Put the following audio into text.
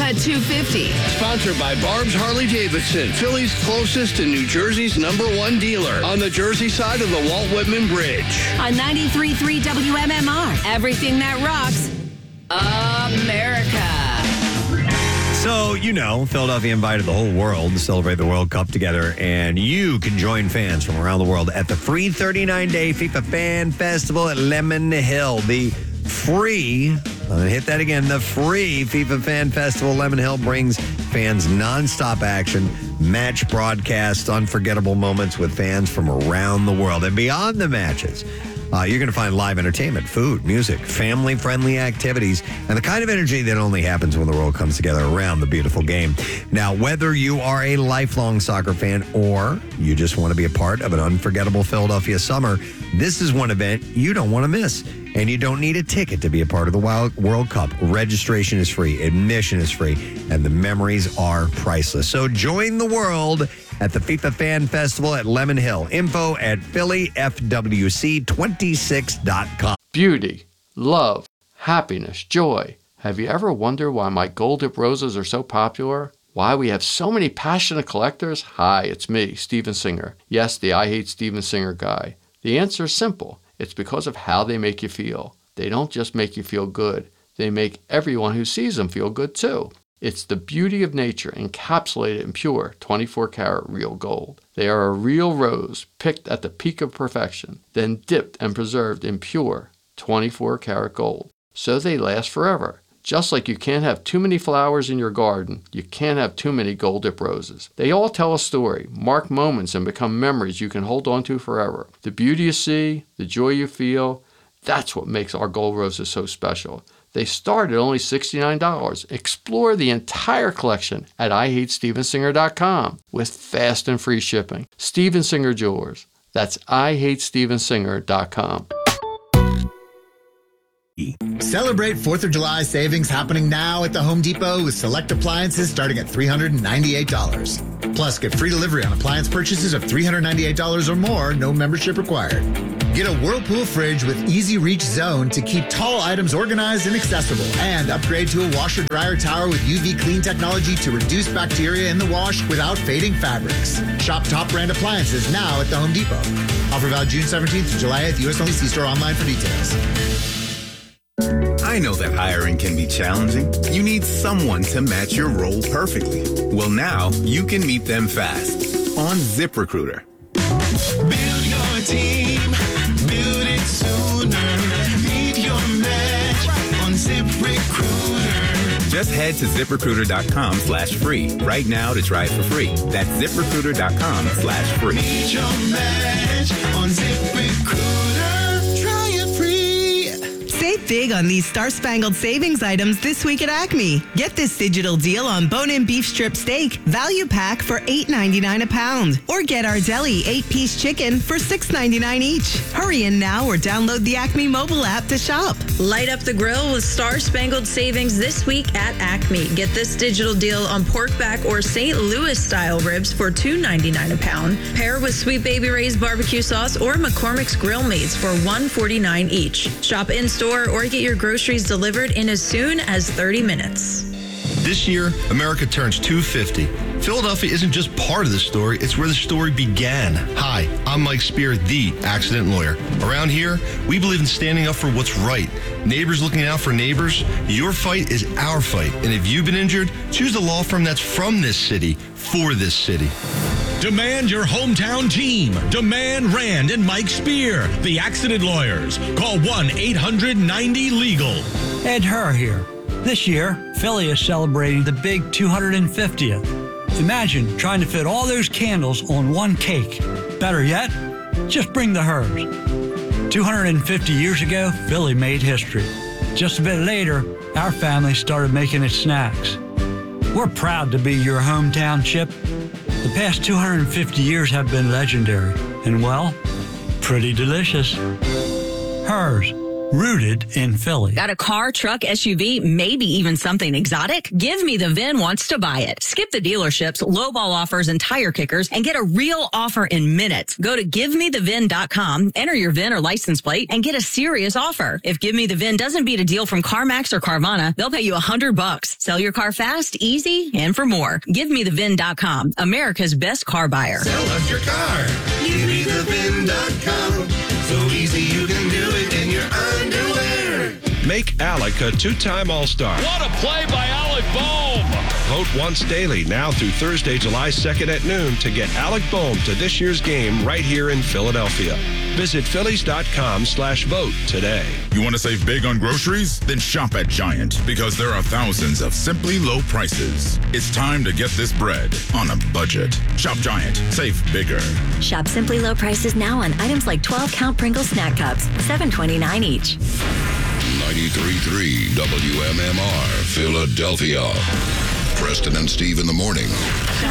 at 250. Sponsored by Barb's Harley-Davidson, Philly's closest and New Jersey's #1 dealer on the Jersey side of the Walt Whitman Bridge. On 93.3 WMMR, everything that rocks America. So, Philadelphia invited the whole world to celebrate the World Cup together, and you can join fans from around the world at the free 39-day FIFA Fan Festival at Lemon Hill. The free FIFA Fan Festival Lemon Hill brings fans nonstop action, match broadcasts, unforgettable moments with fans from around the world. And beyond the matches, you're going to find live entertainment, food, music, family-friendly activities, and the kind of energy that only happens when the world comes together around the beautiful game. Now, whether you are a lifelong soccer fan or you just want to be a part of an unforgettable Philadelphia summer, this is one event you don't want to miss. And you don't need a ticket to be a part of the World Cup. Registration is free, admission is free, and the memories are priceless. So join the world at the FIFA Fan Festival at Lemon Hill. Info at PhillyFWC26.com. Beauty, love, happiness, joy. Have you ever wondered why my gold dip roses are so popular? Why we have so many passionate collectors? Hi, it's me, Steven Singer. Yes, the I Hate Steven Singer guy. The answer is simple. It's because of how they make you feel. They don't just make you feel good. They make everyone who sees them feel good too. It's the beauty of nature encapsulated in pure 24-karat real gold. They are a real rose picked at the peak of perfection, then dipped and preserved in pure 24-karat gold. So they last forever. Just like you can't have too many flowers in your garden, you can't have too many gold dip roses. They all tell a story, mark moments, and become memories you can hold on to forever. The beauty you see, the joy you feel, that's what makes our gold roses so special. They start at only $69. Explore the entire collection at IHateStevenSinger.com with fast and free shipping. Steven Singer Jewelers. That's IHateStevenSinger.com. Celebrate 4th of July savings happening now at the Home Depot with select appliances starting at $398. Plus, get free delivery on appliance purchases of $398 or more, no membership required. Get a Whirlpool fridge with Easy Reach Zone to keep tall items organized and accessible. And upgrade to a washer-dryer tower with UV Clean technology to reduce bacteria in the wash without fading fabrics. Shop top brand appliances now at the Home Depot. Offer valid June 17th to July 8th. U.S. only. See store online for details. I know that hiring can be challenging. You need someone to match your role perfectly. Well, now you can meet them fast on ZipRecruiter. Build your team, build it sooner. Meet your match on ZipRecruiter. Just head to ZipRecruiter.com/free right now to try it for free. That's ZipRecruiter.com/free. Meet your match on ZipRecruiter. Try it free. Save big on these star-spangled savings items this week at Acme. Get this digital deal on bone-in beef strip steak, value pack for $8.99 a pound. Or get our deli 8-piece chicken for $6.99 each. Hurry in now or download the Acme mobile app to shop. Light up the grill with star-spangled savings this week at Acme. Get this digital deal on pork back or St. Louis-style ribs for $2.99 a pound. Pair with Sweet Baby Ray's barbecue sauce or McCormick's Grill Mates for $1.49 each. Shop in-store or get your groceries delivered in as soon as 30 minutes. This year, America turns 250. Philadelphia isn't just part of the story, it's where the story began. Hi, I'm Mike Spear, the accident lawyer. Around here, we believe in standing up for what's right. Neighbors looking out for neighbors. Your fight is our fight. And if you've been injured, choose a law firm that's from this city, for this city. Demand your hometown team. Demand Rand and Mike Spear, the accident lawyers. Call 1-800-90-LEGAL. Ed Herr here. This year, Philly is celebrating the big 250th. Imagine trying to fit all those candles on one cake. Better yet, just bring the Herrs. 250 years ago, Philly made history. Just a bit later, our family started making its snacks. We're proud to be your hometown chip. The past 250 years have been legendary and, well, pretty delicious. Herrs, rooted in Philly. Got a car, truck, SUV, maybe even something exotic? Give Me the VIN wants to buy it. Skip the dealerships, lowball offers, and tire kickers and get a real offer in minutes. Go to GiveMeTheVIN.com, enter your VIN or license plate, and get a serious offer. If Give Me the VIN doesn't beat a deal from CarMax or Carvana, they'll pay you $100. Sell your car fast, easy, and for more. GiveMeTheVIN.com, America's best car buyer. Sell us your car. GiveMeTheVIN.com. So easy you can do it in your underwear. Make Alec a two-time All-Star. What a play by Alec Bohm! Vote once daily now through Thursday, July 2nd at noon to get Alec Bohm to this year's game right here in Philadelphia. Visit Phillies.com/vote today. You want to save big on groceries? Then shop at Giant, because there are thousands of simply low prices. It's time to get this bread on a budget. Shop Giant. Save bigger. Shop Simply Low Prices now on items like 12-count Pringles snack cups, $7.29 each. 93.3 WMMR, Philadelphia. Preston and Steve in the morning.